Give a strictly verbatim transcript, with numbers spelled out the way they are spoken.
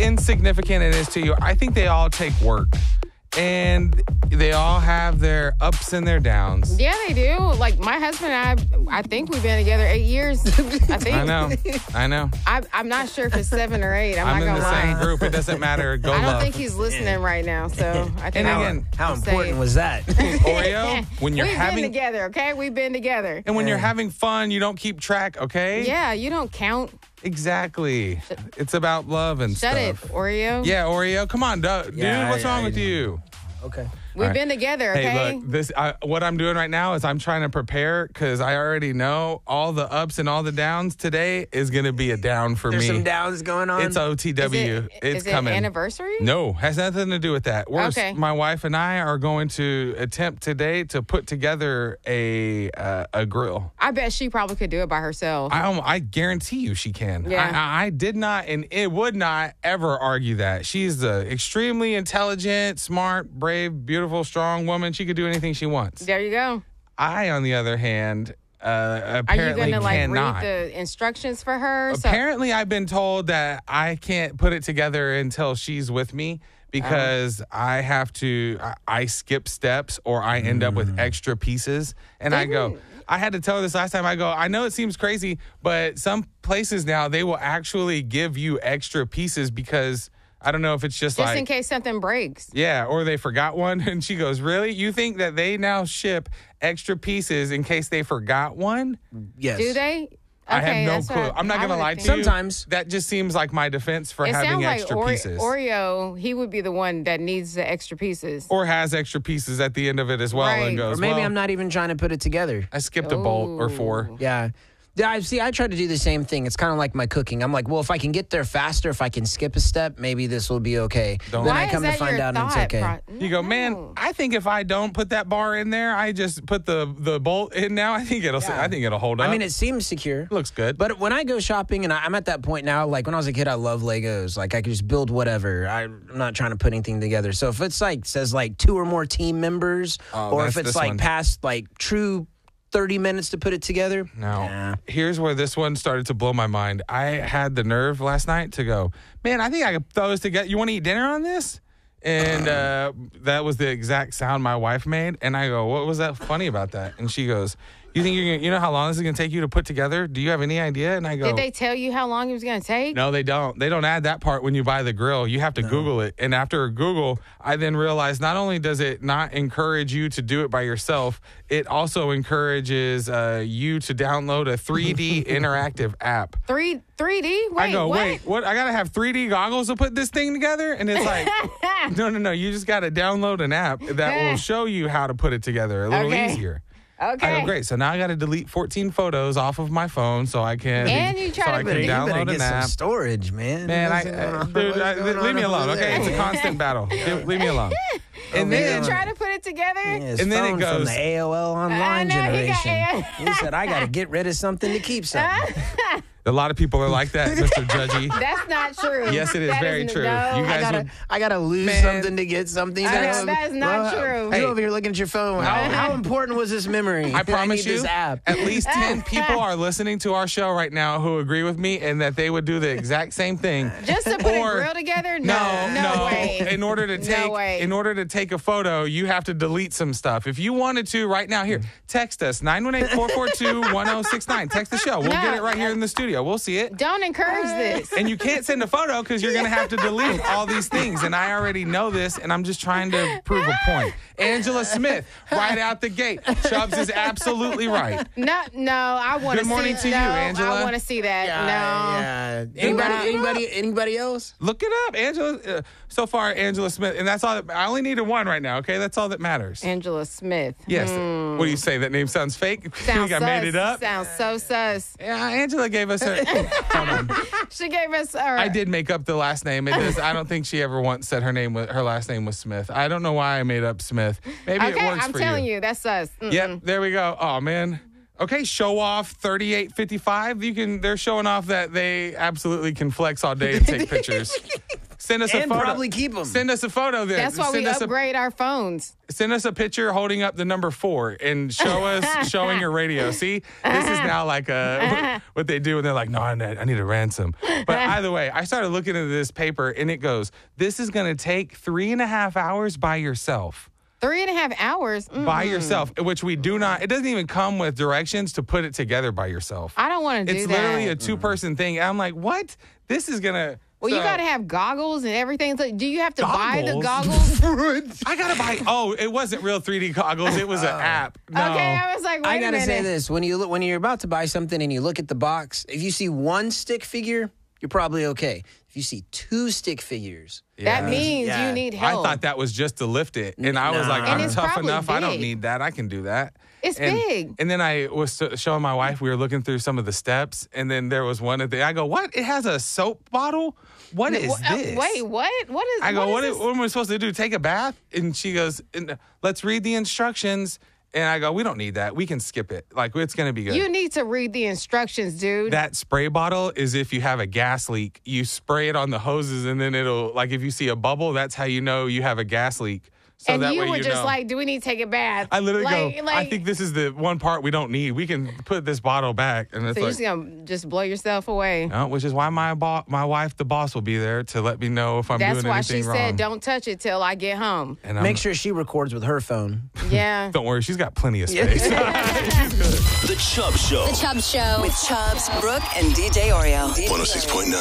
insignificant it is to you, I think they all take work. And they all have their ups and their downs. Yeah, they do. Like my husband and I, I think we've been together eight years. I think. I know. I know. I, I'm not sure if it's seven or eight. I'm, I'm not in gonna the lie. same group. It doesn't matter. Go I don't love. think he's listening right now. So I think And I'll- again, How I'll important say was that? Oreo, when you're We've having been together, okay? We've been together. and when you're having fun, you don't keep track, okay? Yeah, you don't count. Exactly. It's about love and Shut stuff. it, Oreo. Yeah, Oreo. Come on, duh, dude. Yeah, what's I- wrong I- with you? Okay. We've All right. been together, okay? Hey, look, this I, what I'm doing right now is I'm trying to prepare because I already know all the ups and all the downs. Today is going to be a down for There's me. some downs going on. It's O T W. Is it, it's is it coming. anniversary? No, has nothing to do with that. We're, Okay. My wife and I are going to attempt today to put together a uh, a grill. I bet she probably could do it by herself. I, um, I guarantee you she can. Yeah. I, I, I did not and it would not ever argue that. She's an extremely intelligent, smart, brave, beautiful, strong woman. She could do anything she wants. there you go. I, on the other hand, uh, Are you apparently going to like cannot. read the instructions for her? So- Apparently, I've been told that I can't put it together until she's with me because I have to, I, I skip steps or I end up with extra pieces. And I go, I had to tell her this last time. I go, I know it seems crazy, but some places now they will actually give you extra pieces because I don't know if it's just, just like. in case something breaks. Yeah, or they forgot one. And she goes, really? You think that they now ship extra pieces in case they forgot one? Yes. Do they? I Okay, have no that's what clue. I'm not I going to would lie to think. you. Sometimes. That just seems like my defense for It having sounds like extra Ore- pieces. Oreo, he would be the one that needs the extra pieces. Or has extra pieces at the end of it as well Right. and goes, Or maybe well, I'm not even trying to put it together. I skipped a bolt or four. Ooh. Yeah. Yeah, I see. I try to do the same thing. It's kind of like my cooking. I'm like, well, if I can get there faster, if I can skip a step, maybe this will be okay. Don't- Then Why I come is that to find your out thought? it's okay. Pro- You go, No. man, I think if I don't put that bar in there, I just put the, the bolt in now, I think it'll Yeah. I think it'll hold up. I mean, it seems secure. looks good. But when I go shopping, and I, I'm at that point now, like when I was a kid, I love Legos. Like I could just build whatever. I, I'm not trying to put anything together. So if it's like says like two or more team members, Oh, or that's if it's this like one. past like true thirty minutes to put it together, Now, nah. here's where this one started to blow my mind. I had the nerve last night to go, man, I think I could throw this together. You want to eat dinner on this? And uh, that was the exact sound my wife made. And I go, what was that funny about that? And she goes, you think you're gonna, you know how long this is going to take you to put together? Do you have any idea? And I go, Did they tell you how long it was going to take? no, they don't. They don't add that part when you buy the grill. You have to Google it. And after Google, I then realized not only does it not encourage you to do it by yourself, it also encourages uh, you to download a three D interactive app. Three, 3D? Wait, I go, what? wait, what? I got to have three D goggles to put this thing together? And it's like, no, no, no. You just got to download an app that will show you how to put it together a little Okay. easier. Okay. I go, great. So now I got to delete fourteen photos off of my phone so I can, And you try so to I put can it- You better download get an some app. storage, man. Man, I, What's uh, going on? dude, What's I, going leave on me alone, over okay? there? It's a constant battle. Leave leave me alone. And Did then you try to put it together? Yeah, his And then it phone goes- from the A O L online know, he got generation. A- He said, "I got to get rid of something to keep something." a lot of people are like that, Mister Judgy. That's not true. Yes, it is That very n- true. No, You I guys gotta, would- I gotta lose Man. something to get something. I know, That's- that is not true. You Hey. over here looking at your phone. How, how important was this memory? I promise need you, this app. at least ten people are listening to our show right now who agree with me and that they would do the exact same thing. Just to put Or- a grill together? No, No, no, no. way. In order to No take, way. in order to take a photo, you have to delete some stuff. If you wanted to, right now, here, text us nine one eight, four four two, one zero six nine. Text the show. We'll No. get it right here in the studio. We'll see it. Don't encourage this. And you can't send a photo because you're going to have to delete all these things. And I already know this, and I'm just trying to prove a point. Angela Smith, right out the gate. Chubbs is absolutely right. No, no, I want Good see. morning to you, no, Angela. I want to see that. no. yeah. Anybody, No. anybody, anybody else? Look it up, Angela. Uh, so far, Angela Smith. And that's all. That, I only needed one right now, okay? That's all that matters. Angela Smith. Yes. What do you say? That name sounds fake? You Sounds think I sus. made it up? Sounds so sus. Yeah, Angela gave us a. Hold on. She gave us. Her, I did make up the last name. It is, I don't think she ever once said her name was, her last name was Smith. I don't know why I made up Smith. Maybe Okay, it works I'm for telling you. you, that's us. Mm-mm. Yep, there we go. Oh man. Okay, show off thirty-eight fifty-five. You can they're showing off that they absolutely can flex all day and take pictures. Send us and a photo. probably keep them. Send us a photo then. That's why send we us upgrade a, our phones. Send us a picture holding up the number four and show us showing your radio. See, this is now like a, what they do when they're like, no, I need, I need a ransom. But either way, I started looking at this paper and it goes, this is going to take three and a half hours by yourself. Three and a half hours? Mm-mm. By yourself, which we do not, it doesn't even come with directions to put it together by yourself. I don't want to do it's that. It's literally a two-person thing. And I'm like, what? This is going to... Well, so, you got to have goggles and everything. So do you have to goggles? buy the goggles? I got to buy... Oh, it wasn't real three D goggles. It was an app. No. Okay, I was like, wait I a gotta minute. say this: when you look, when you're about to buy something and you look at the box, if you see one stick figure, you're probably okay. If you see two stick figures, That means Yeah. you need I help. thought that was just to lift it. And I was Nah. like, And I'm it's tough probably enough. I don't big. need that. I can do that. It's and, big. And then I was showing my wife, we were looking through some of the steps. And then there was one of the, I go, what? It has a soap bottle? What is Wha- uh, this? Wait, what? What is? I go, what what, is is, this? what am I supposed to do? Take a bath? And she goes, let's read the instructions. And I go, we don't need that. We can skip it. Like, it's going to be good. You need to read the instructions, dude. That spray bottle is if you have a gas leak, you spray it on the hoses and then it'll, like if you see a bubble, that's how you know you have a gas leak. So and that you way were you just know. like, do we need to take a bath? I literally like, go, like, I think this is the one part we don't need. We can put this bottle back. And it's so you're like, just going to just blow yourself away. no, which is why my bo- my wife, the boss, will be there to let me know if I'm That's doing why anything she wrong. said, don't touch it till I get home. And I'm- make sure she records with her phone. Yeah. Don't worry, she's got plenty of space. The Chubb Show. The Chubb Show with Chubbs, Brooke, and D J Oreo. one oh six point nine